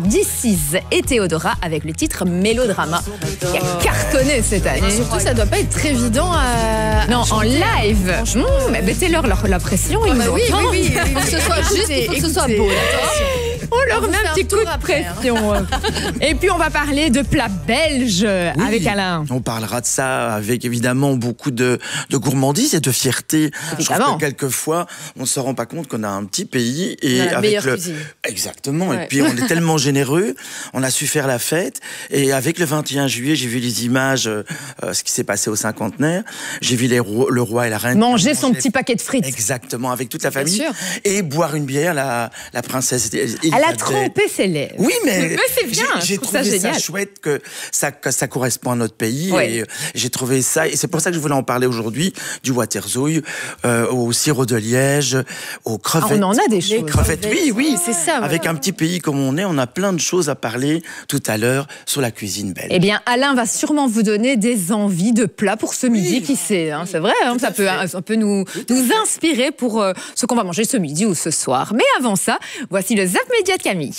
This Is et Théodora avec le titre Mélodrama qui a cartonné cette année. Surtout, ça doit pas être très évident à... Non, en live. Mais mettez-leur la pression, ils nous oui, entendent. oui, pour que ce soit juste et pour que ce soit beau, d'accord. On leur met un petit coup de pression. Et puis on va parler de plats belges avec Alain. On parlera de ça avec évidemment beaucoup de gourmandise et de fierté. Évidemment. Je trouve que quelquefois, on ne se rend pas compte qu'on a un petit pays et la avec meilleure cuisine. Exactement. Ouais. Et puis on est tellement généreux, on a su faire la fête. Et avec le 21 juillet, j'ai vu les images, ce qui s'est passé au cinquantenaire. J'ai vu le roi et la reine Manger son petit paquet de frites. Exactement, avec toute la famille. sûr. Et boire une bière, la princesse Elle a trempé ses lèvres. Oui, mais c'est bien, j'ai je trouve ça trouvé ça génial. chouette que ça correspond à notre pays. Ouais. Et j'ai trouvé ça, et c'est pour ça que je voulais en parler aujourd'hui, du waterzouille, au sirop de liège, aux crevettes. On en a des choses. Les crevettes, oui. C'est ça. Avec un petit pays comme on a plein de choses à parler tout à l'heure sur la cuisine belge. Eh bien, Alain va sûrement vous donner des envies de plats pour ce midi, qui sait. C'est vrai, ça peut nous inspirer pour ce qu'on va manger ce midi ou ce soir. Mais avant ça, voici le Zap Média de Camille.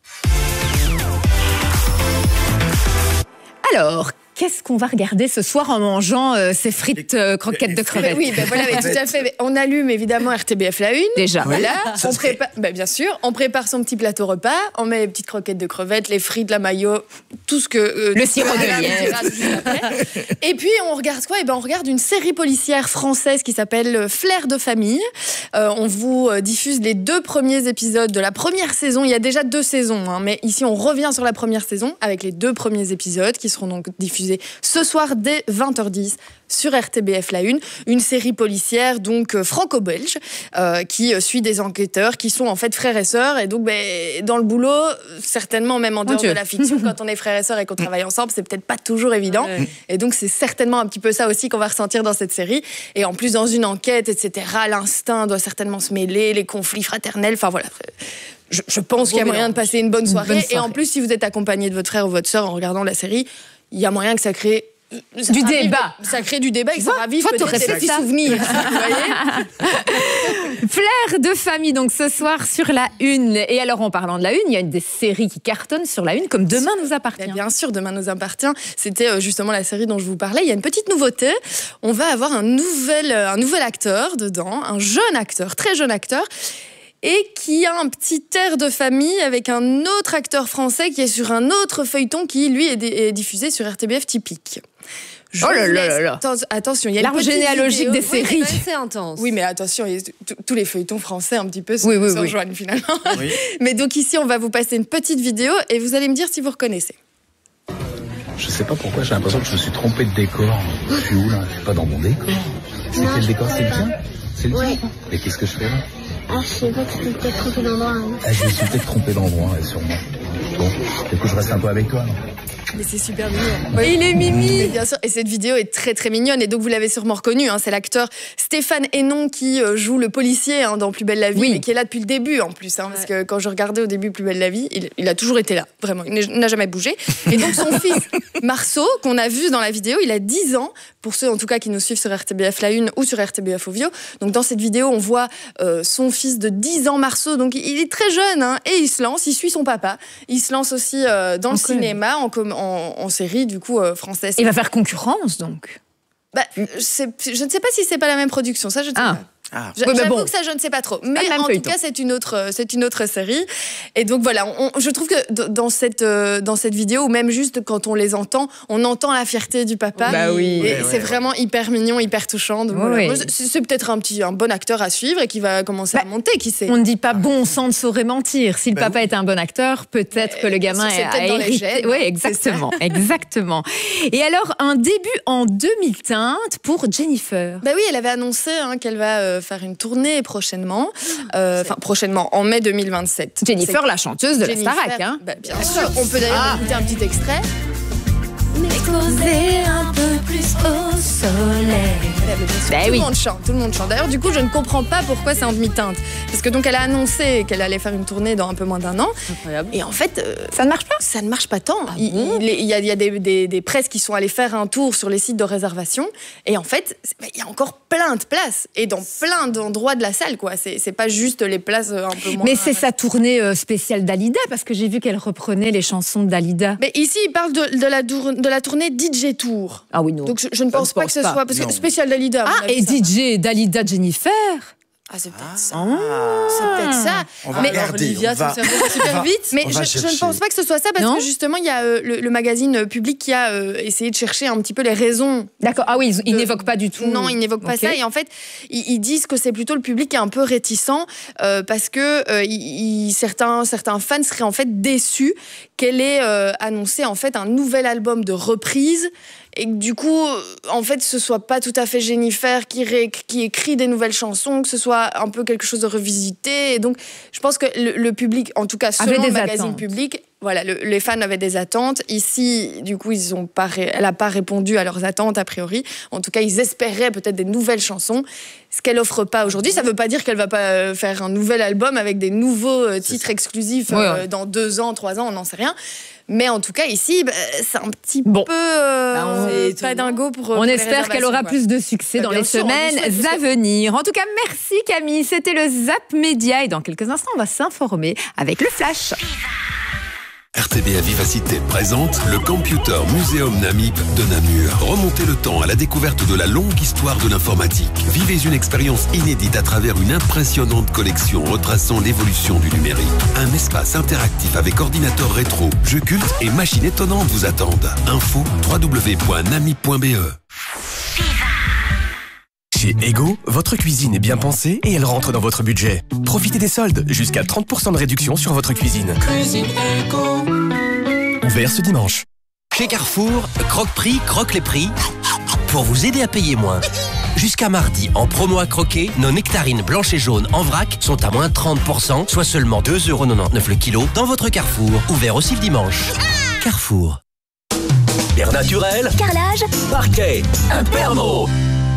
Alors, qu'est-ce qu'on va regarder ce soir en mangeant ces frites croquettes de crevettes? Oui, ben voilà, tout à fait. On allume évidemment RTBF la 1. Déjà. Voilà, on prépare, bien sûr, on prépare son petit plateau repas, on met les petites croquettes de crevettes, les frites, la mayo, tout ce que... le sirop de liège. Et puis on regarde quoi? On regarde une série policière française qui s'appelle Flair de famille. On vous diffuse les 2 premiers épisodes de la première saison. Il y a déjà 2 saisons, hein, mais ici on revient sur la première saison avec les 2 premiers épisodes qui seront donc diffusés ce soir dès 20h10 sur RTBF la 1, une série policière donc franco-belge qui suit des enquêteurs qui sont en fait frères et sœurs, et donc dans le boulot, certainement même en dehors de la fiction, quand on est frères et sœurs et qu'on travaille ensemble, c'est peut-être pas toujours évident, et donc c'est certainement un petit peu ça aussi qu'on va ressentir dans cette série. Et en plus, dans une enquête, etc., l'instinct doit certainement se mêler, les conflits fraternels, enfin voilà. Je pense qu'il y a moyen de passer une bonne soirée. Et en plus, si vous êtes accompagné de votre frère ou votre sœur en regardant la série, il y a moyen que ça crée du débat. Ça crée du débat et que ça ravive peut-être des petits souvenirs. Vous voyez. Flair de famille, donc ce soir sur la 1. Et alors, en parlant de la 1, il y a des séries qui cartonnent sur la 1, comme Demain nous appartient. Bien sûr, Demain nous appartient. C'était justement la série dont je vous parlais. Il y a une petite nouveauté. On va avoir un nouvel acteur dedans, un jeune acteur, très jeune acteur, et qui a un petit air de famille avec un autre acteur français qui est sur un autre feuilleton qui, lui, est diffusé sur RTBF Typique. Oh là là là. Attention, il y a l'arbre généalogique des séries. C'est intense. Oui, mais attention, tous les feuilletons français un petit peu se oui. rejoignent finalement. Oui. Mais donc ici, on va vous passer une petite vidéo et vous allez me dire si vous reconnaissez. Je sais pas pourquoi, j'ai l'impression que je me suis trompé de décor. Je suis où là? Je suis pas dans mon décor. C'est quel décor? C'est le tien? C'est le tien? Mais qu'est-ce que je fais là? Ah, je sais pas, tu t'es peut-être trompé d'endroit. Hein. Ah, je me suis peut-être trompé d'endroit, sûrement. Bon, du coup, je reste un peu avec toi, non? Mais c'est super mignon. Oui, il est mimi. Et bien sûr, et cette vidéo est très très mignonne. Et donc vous l'avez sûrement reconnu, hein, c'est l'acteur Stéphane Hénon qui joue le policier hein, dans Plus belle la vie, mais qui est là depuis le début en plus. Hein, parce que quand je regardais au début Plus belle la vie, il a toujours été là, vraiment. Il n'a jamais bougé. Et donc son fils Marceau, qu'on a vu dans la vidéo, il a 10 ans. Pour ceux en tout cas qui nous suivent sur RTBF la 1 ou sur RTBF Ovio. Donc dans cette vidéo, on voit son fils de 10 ans, Marceau. Donc il est très jeune hein, et il se lance, il suit son papa. Il se lance aussi dans le cinéma, en série du coup française. Il va faire concurrence donc. Je ne sais pas si c'est pas la même production, ça je ne sais pas. J'avoue que ça je ne sais pas trop, mais en tout cas c'est une autre série. Et donc voilà, je trouve que dans cette vidéo, ou même juste quand on les entend, on entend la fierté du papa. Et c'est vraiment hyper mignon, hyper touchant. Donc voilà. C'est peut-être un bon acteur à suivre et qui va commencer à monter, qui sait. On ne dit pas bon sang ne saurait mentir. Si le papa est un bon acteur, peut-être que le gamin a hérité. Oui, exactement, exactement. Et alors un début en demi-teinte pour Jennifer. Oui, elle avait annoncé qu'elle va faire une tournée prochainement, prochainement en mai 2027. Jennifer, la chanteuse de la Starac. Bien sûr, on peut d'ailleurs écouter un petit extrait. s'exposer un peu plus au soleil. Tout le monde chante, tout le monde chante. D'ailleurs, du coup, je ne comprends pas pourquoi c'est en demi-teinte. Parce que donc, elle a annoncé qu'elle allait faire une tournée dans un peu moins d'un an. Incroyable. Et en fait, Ça ne marche pas? ça ne marche pas tant. Ah Il bon y a des presses qui sont allées faire un tour sur les sites de réservation. Et en fait, il y a encore plein de places. Et dans plein d'endroits de la salle, quoi. C'est pas juste les places un peu moins... Mais c'est sa tournée spéciale Dalida, parce que j'ai vu qu'elle reprenait les chansons de Dalida. Mais ici, il parle de la tournée DJ Tour. Ah oui, non. Donc, je ne pense pas que ce soit... Parce que spécial Dalida. à mon Ah, avis, et ça va. DJ Dalida Jennifer. Ah, c'est peut-être ça. Ah. C'est peut-être ça. On va Mais regarder. Olivia, on va- ça va super vite. Mais on va je ne chercher. pense pas que ce soit ça parce Non que justement, il y a le magazine Public qui a essayé de chercher un petit peu les raisons. D'accord. Ah oui, ils De- n'évoquent pas du tout. Non, ils n'évoquent pas Ok. ça. Et en fait, ils disent que c'est plutôt le public qui est un peu réticent parce que certains fans seraient en fait déçus qu'elle ait annoncé en fait un nouvel album de reprise. Et que du coup, en fait, ce soit pas tout à fait Jennifer qui écrit des nouvelles chansons, que ce soit un peu quelque chose de revisité. Et donc, je pense que le public, en tout cas Avait selon des le magazine attentes. Public, voilà, les fans avaient des attentes. Ici, du coup, elle n'a pas répondu à leurs attentes, a priori. En tout cas, ils espéraient peut-être des nouvelles chansons. Ce qu'elle offre pas aujourd'hui, ça veut pas dire qu'elle va pas faire un nouvel album avec des nouveaux titres exclusifs Ouais. dans 2 ans, 3 ans, on n'en sait rien. Mais en tout cas, ici, c'est un petit Bon. peu on- pas dingo pour On les espère qu'elle aura réservations, plus de succès dans Bien les sûr, on lui semaines souhaite, bien à sûr. venir. En tout cas, merci Camille. C'était le Zap Média. Et dans quelques instants, on va s'informer avec le Flash. RTBF Vivacité présente le Computer Museum Namib de Namur. Remontez le temps à la découverte de la longue histoire de l'informatique. Vivez une expérience inédite à travers une impressionnante collection retraçant l'évolution du numérique. Un espace interactif avec ordinateur rétro, jeux cultes et machines étonnantes vous attendent. Info www.namib.be. Chez Ego, votre cuisine est bien pensée et elle rentre dans votre budget. Profitez des soldes, jusqu'à 30% de réduction sur votre cuisine. Ouvert ce dimanche. Chez Carrefour, Croque-Prix croque les prix pour vous aider à payer moins. Jusqu'à mardi, en promo à croquer, nos nectarines blanches et jaunes en vrac sont à moins 30%, soit seulement 2,99€ le kilo dans votre Carrefour. Ouvert aussi le dimanche. Carrefour. Air naturel, Carrelage, parquet, Imperno.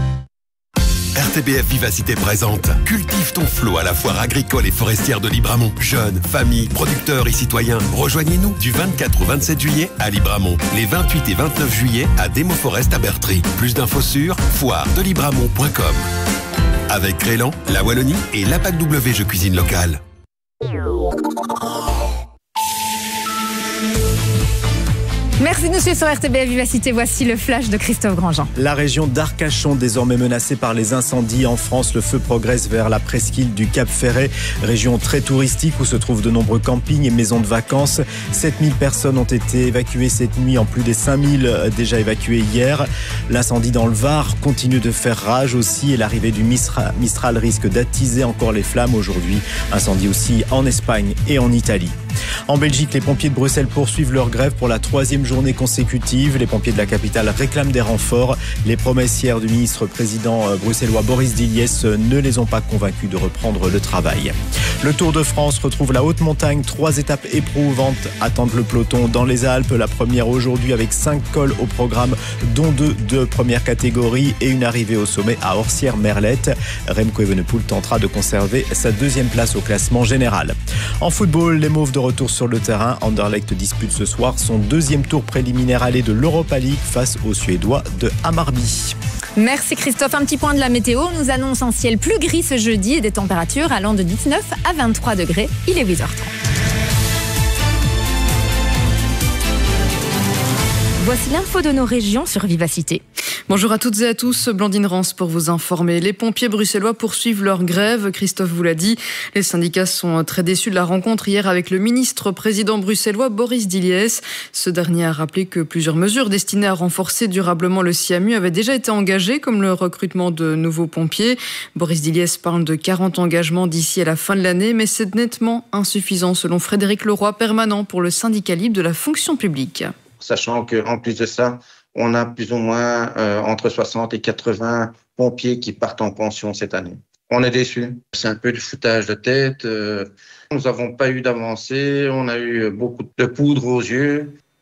RTBF Vivacité présente Cultive ton flot à la foire agricole et forestière de Libramont. Jeunes, familles, producteurs et citoyens, rejoignez-nous du 24 au 27 juillet à Libramont. Les 28 et 29 juillet à Demo Forest à Bertry. Plus d'infos sur foiredelibramont.com. Avec Crélan, la Wallonie et l'APAC W Jeux Cuisine Locale. Merci de nous suivre sur RTBF Vivacité. Voici le Flash de Christophe Grandjean. La région d'Arcachon, désormais menacée par les incendies en France, le feu progresse vers la presqu'île du Cap Ferret, région très touristique où se trouvent de nombreux campings et maisons de vacances. 7000 personnes ont été évacuées cette nuit, en plus des 5000 déjà évacuées hier. L'incendie dans le Var continue de faire rage aussi et l'arrivée du Mistral risque d'attiser encore les flammes aujourd'hui. Incendie aussi en Espagne et en Italie. En Belgique, les pompiers de Bruxelles poursuivent leur grève pour la 3e journée consécutive. Les pompiers de la capitale réclament des renforts. Les promesses hier du ministre-président bruxellois Boris Diliès ne les ont pas convaincus de reprendre le travail. Le Tour de France retrouve la haute montagne. 3 étapes éprouvantes attendent le peloton dans les Alpes. La première aujourd'hui avec 5 cols au programme, dont 2 de première catégorie et une arrivée au sommet à Orsières-Merlette. Remco Evenepoel tentera de conserver sa 2e place au classement général. En football, les Mauves de retour sur le terrain. Anderlecht dispute ce soir son 2e tour préliminaire aller de l'Europa League face aux Suédois de Hammarby. Merci Christophe. Un petit point de la météo. On nous annonce un ciel plus gris ce jeudi et des températures allant de 19 à 23 degrés. Il est 8h30. Voici l'info de nos régions sur Vivacité. Bonjour à toutes et à tous, Blandine Rance pour vous informer. Les pompiers bruxellois poursuivent leur grève, Christophe vous l'a dit. Les syndicats sont très déçus de la rencontre hier avec le ministre-président bruxellois Boris Diliès. Ce dernier a rappelé que plusieurs mesures destinées à renforcer durablement le SIAMU avaient déjà été engagées, comme le recrutement de nouveaux pompiers. Boris Diliès parle de 40 engagements d'ici à la fin de l'année, mais c'est nettement insuffisant selon Frédéric Leroy, permanent pour le syndicat libre de la fonction publique. Sachant qu'en plus de ça, on a plus ou moins entre 60 et 80 pompiers qui partent en pension cette année. On est déçus. C'est un peu du foutage de tête. Nous n'avons pas eu d'avancée. On a eu beaucoup de poudre aux yeux.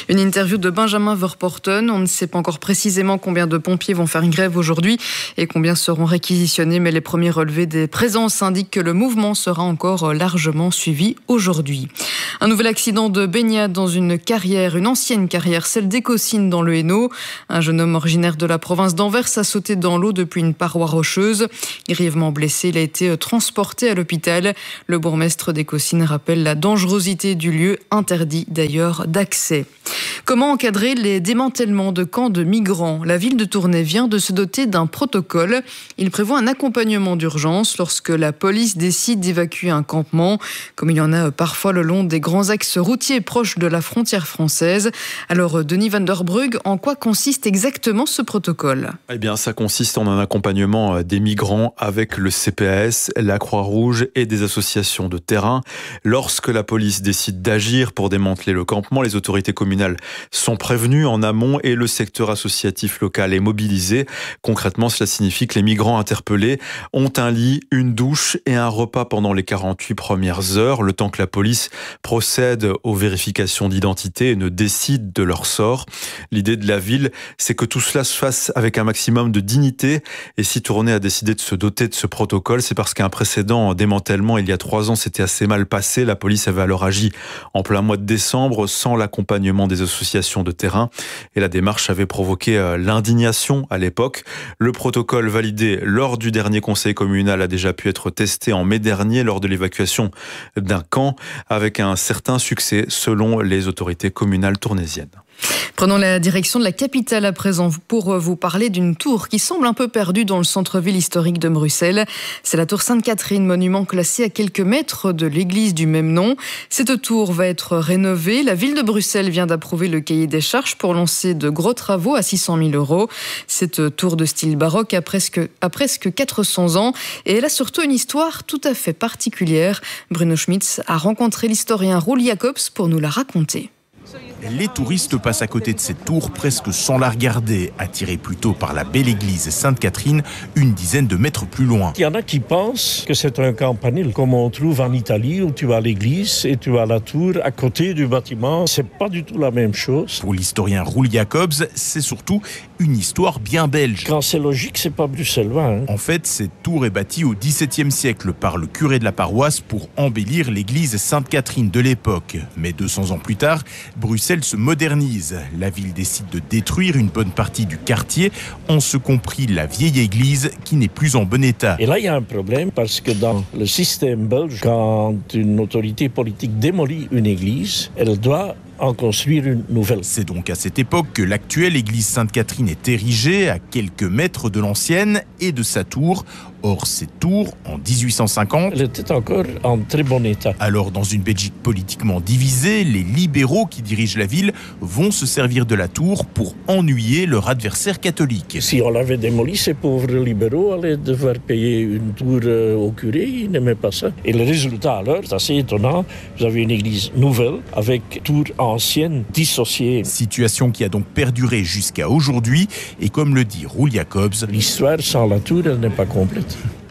Une interview de Benjamin Verpoorten. On ne sait pas encore précisément combien de pompiers vont faire une grève aujourd'hui et combien seront réquisitionnés, mais les premiers relevés des présences indiquent que le mouvement sera encore largement suivi aujourd'hui. Un nouvel accident de baignade dans une ancienne carrière, celle d'Écosine dans le Hainaut. Un jeune homme originaire de la province d'Anvers a sauté dans l'eau depuis une paroi rocheuse. Grièvement blessé, il a été transporté à l'hôpital. Le bourgmestre d'Écosine rappelle la dangerosité du lieu, interdit d'ailleurs d'accès. Comment encadrer les démantèlements de camps de migrants ? La ville de Tournai vient de se doter d'un protocole. Il prévoit un accompagnement d'urgence lorsque la police décide d'évacuer un campement, comme il y en a parfois le long des grands axes routiers proches de la frontière française. Alors, Denis van der Brugge, en quoi consiste exactement ce protocole ? Eh bien, ça consiste en un accompagnement des migrants avec le CPAS, la Croix-Rouge et des associations de terrain. Lorsque la police décide d'agir pour démanteler le campement, les autorités communales sont prévenus en amont et le secteur associatif local est mobilisé. Concrètement, cela signifie que les migrants interpellés ont un lit, une douche et un repas pendant les 48 premières heures, le temps que la police procède aux vérifications d'identité et ne décide de leur sort. L'idée de la ville, c'est que tout cela se fasse avec un maximum de dignité. Et si Tournai a décidé de se doter de ce protocole, c'est parce qu'un précédent démantèlement il y a 3 ans s'était assez mal passé. La police avait alors agi en plein mois de décembre sans l'accompagnement des associations de terrain et la démarche avait provoqué l'indignation à l'époque. Le protocole validé lors du dernier conseil communal a déjà pu être testé en mai dernier lors de l'évacuation d'un camp avec un certain succès selon les autorités communales tournaisiennes. Prenons la direction de la capitale à présent pour vous parler d'une tour qui semble un peu perdue dans le centre-ville historique de Bruxelles. C'est la tour Sainte-Catherine, monument classé à quelques mètres de l'église du même nom. Cette tour va être rénovée. La ville de Bruxelles vient d'approuver le cahier des charges pour lancer de gros travaux à 600 000 €. Cette tour de style baroque a presque 400 ans et elle a surtout une histoire tout à fait particulière. Bruno Schmitz a rencontré l'historien Roel Jacobs pour nous la raconter. Les touristes passent à côté de cette tour presque sans la regarder, attirés plutôt par la belle église Sainte-Catherine, une dizaine de mètres plus loin. Il y en a qui pensent que c'est un campanile, comme on trouve en Italie, où tu as l'église et tu as la tour à côté du bâtiment. C'est pas du tout la même chose. Pour l'historien Roel Jacobs, c'est surtout une histoire bien belge. Quand c'est logique, c'est pas bruxellois. En fait, cette tour est bâtie au XVIIe siècle par le curé de la paroisse pour embellir l'église Sainte-Catherine de l'époque. Mais 200 ans plus tard, Bruxelles se modernise. La ville décide de détruire une bonne partie du quartier, en ce compris la vieille église qui n'est plus en bon état. Et là, il y a un problème parce que dans le système belge, quand une autorité politique démolit une église, elle doit en construire une nouvelle. C'est donc à cette époque que l'actuelle église Sainte-Catherine est érigée à quelques mètres de l'ancienne et de sa tour. Or, cette tour, en 1850... elle était encore en très bon état. Alors, dans une Belgique politiquement divisée, les libéraux qui dirigent la ville vont se servir de la tour pour ennuyer leur adversaire catholique. Si on l'avait démoli, ces pauvres libéraux allaient devoir payer une tour au curé. Ils n'aimaient pas ça. Et le résultat, alors, c'est assez étonnant. Vous avez une église nouvelle avec tour ancienne dissociée. Situation qui a donc perduré jusqu'à aujourd'hui. Et comme le dit Roel Jacobs, l'histoire sans la tour, elle n'est pas complète.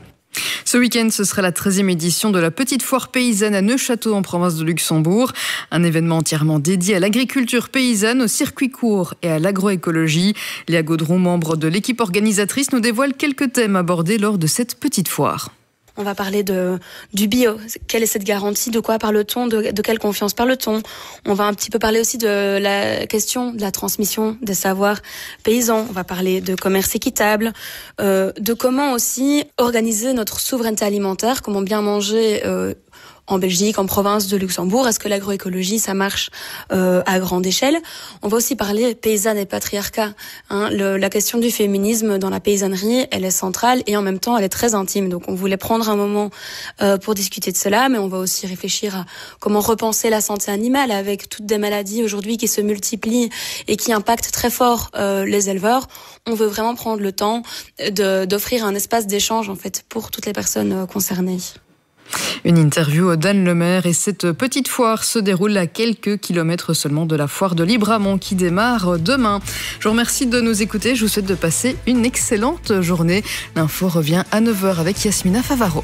Ce week-end, ce sera la 13e édition de la Petite Foire Paysanne à Neuchâteau en province de Luxembourg. Un événement entièrement dédié à l'agriculture paysanne, au circuit court et à l'agroécologie. Léa Gaudron, membre de l'équipe organisatrice, nous dévoile quelques thèmes abordés lors de cette petite foire. On va parler du bio. Quelle est cette garantie? De quoi parle-t-on? De quelle confiance parle-t-on? On va un petit peu parler aussi de la question de la transmission des savoirs paysans. On va parler de commerce équitable, de comment aussi organiser notre souveraineté alimentaire, comment bien manger en Belgique, en province de Luxembourg. Est-ce que l'agroécologie, ça marche à grande échelle? On va aussi parler paysanne et patriarcat. La question du féminisme dans la paysannerie, elle est centrale et en même temps, elle est très intime. Donc, on voulait prendre un moment pour discuter de cela, mais on va aussi réfléchir à comment repenser la santé animale avec toutes des maladies aujourd'hui qui se multiplient et qui impactent très fort les éleveurs. On veut vraiment prendre le temps d'offrir un espace d'échange, en fait, pour toutes les personnes concernées. Une interview d'Anne Lemaire et cette petite foire se déroule à quelques kilomètres seulement de la foire de Libramont qui démarre demain. Je vous remercie de nous écouter. Je vous souhaite de passer une excellente journée. L'info revient à 9h avec Yasmina Favaro.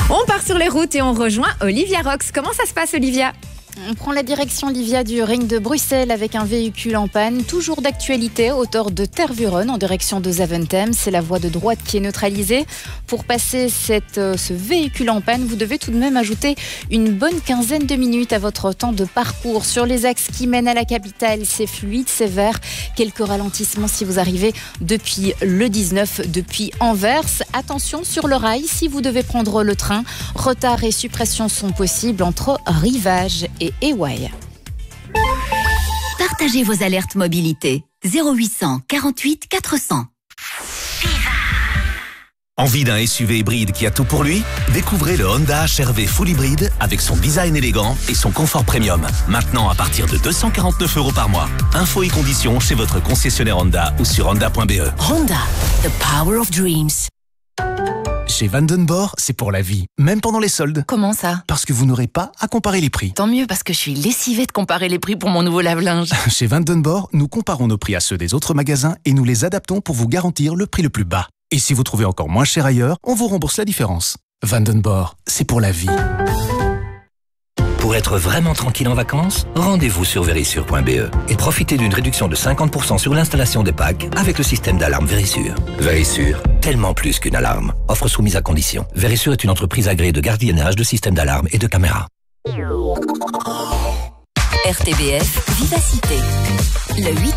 On part sur les routes et on rejoint Olivia Rox. Comment ça se passe, Olivia ? On prend la direction, Livia, du ring de Bruxelles avec un véhicule en panne, toujours d'actualité, hauteur de Tervuren en direction de Zaventem. C'est la voie de droite qui est neutralisée. Pour passer ce véhicule en panne, vous devez tout de même ajouter une bonne quinzaine de minutes à votre temps de parcours. Sur les axes qui mènent à la capitale, c'est fluide, c'est vert. Quelques ralentissements si vous arrivez depuis le 19, depuis Anvers. Attention sur le rail, si vous devez prendre le train, retard et suppression sont possibles entre Rivage et Eway. Partagez vos alertes mobilité. 0800 48 400. Envie d'un SUV hybride qui a tout pour lui ? Découvrez le Honda HR-V Full Hybride avec son design élégant et son confort premium. Maintenant à partir de 249 € par mois. Infos et conditions chez votre concessionnaire Honda ou sur honda.be. Honda, the power of dreams. Chez Vandenborg, c'est pour la vie, même pendant les soldes. Comment ça ? Parce que vous n'aurez pas à comparer les prix. Tant mieux, parce que je suis lessivée de comparer les prix pour mon nouveau lave-linge. Chez Vandenborg, nous comparons nos prix à ceux des autres magasins et nous les adaptons pour vous garantir le prix le plus bas. Et si vous trouvez encore moins cher ailleurs, on vous rembourse la différence. Vandenborg, c'est pour la vie. Pour être vraiment tranquille en vacances, rendez-vous sur verisure.be et profitez d'une réduction de 50% sur l'installation des packs avec le système d'alarme Verisure. Verisure, tellement plus qu'une alarme. Offre soumise à condition. Verisure est une entreprise agréée de gardiennage de systèmes d'alarme et de caméras. RTBF Vivacité. Le 8-9.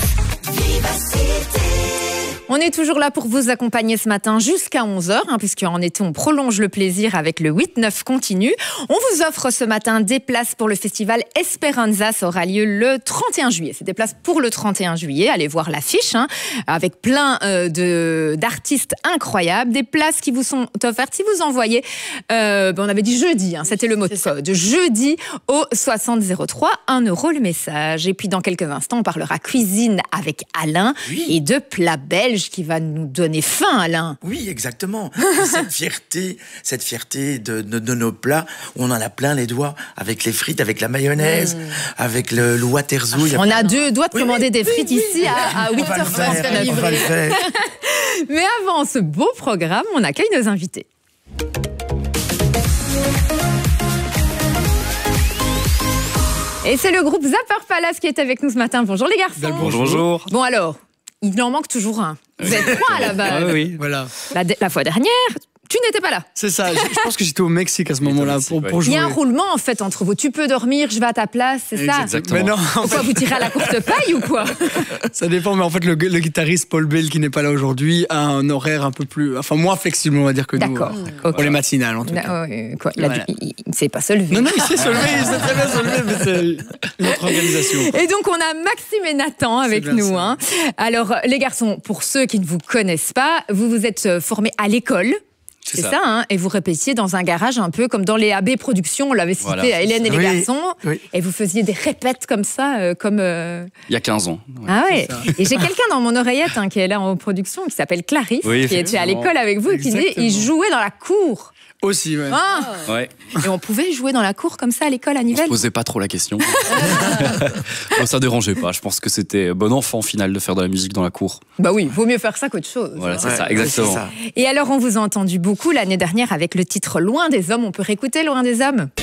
On est toujours là pour vous accompagner ce matin jusqu'à 11h, puisqu'en été, on prolonge le plaisir avec le 8-9 continu. On vous offre ce matin des places pour le festival Esperanza. Ça aura lieu le 31 juillet. C'est des places pour le 31 juillet. Allez voir l'affiche, avec plein d'artistes incroyables. Des places qui vous sont offertes si vous envoyez, on avait dit jeudi, c'était le mot de code. Jeudi au 6003, 1 € le message. Et puis dans quelques instants, on parlera cuisine avec Alain et de plats belges qui va nous donner faim, Alain. Oui, exactement. cette fierté de nos plats, où on en a plein les doigts, avec les frites, avec la mayonnaise, avec le Waterloo. On a 2 doigts de commander des frites ici à 8h30. On va le faire. Mais avant ce beau programme, on accueille nos invités. Et c'est le groupe Zapper Palace qui est avec nous ce matin. Bonjour les garçons. Bonjour. Bon alors, il en manque toujours un. Vous êtes 3 à la base. Ah oui, voilà. La fois dernière, tu n'étais pas là. C'est ça, je pense que j'étais au Mexique à ce moment-là pour jouer. Il y a un roulement en fait entre vous. Tu peux dormir, je vais à ta place, c'est ça ? Exactement. Mais non, pourquoi vous tirez à la courte paille ou quoi ? Ça dépend, mais en fait le guitariste Paul Bell qui n'est pas là aujourd'hui a un horaire un peu plus, moins flexible on va dire que nous. D'accord. Pour les matinales en tout cas. Il ne sait pas se lever. Non, il sait se lever, il sait très bien se lever, mais c'est notre organisation. Et donc on a Maxime et Nathan avec nous. Alors les garçons, pour ceux qui ne vous connaissent pas, vous vous êtes formés à l'école. C'est ça, et vous répétiez dans un garage un peu comme dans les AB Productions, on l'avait cité à Hélène et les garçons, et vous faisiez des répètes comme ça, comme... Il y a 15 ans. Ouais. Ah ouais, et j'ai quelqu'un dans mon oreillette qui est là en production, qui s'appelle Clarisse, qui était à l'école avec vous, et qui disait il jouait dans la cour. Aussi, ouais. Ouais. Et on pouvait jouer dans la cour comme ça à l'école à Nivelles. On se posait pas trop la question. Bon, ça dérangeait pas. Je pense que c'était bon enfant au final de faire de la musique dans la cour. Bah oui, vaut mieux faire ça qu'autre chose. Voilà, c'est ça, exactement. C'est ça. Et alors, on vous a entendu beaucoup l'année dernière avec le titre Loin des hommes. On peut réécouter Loin des hommes ?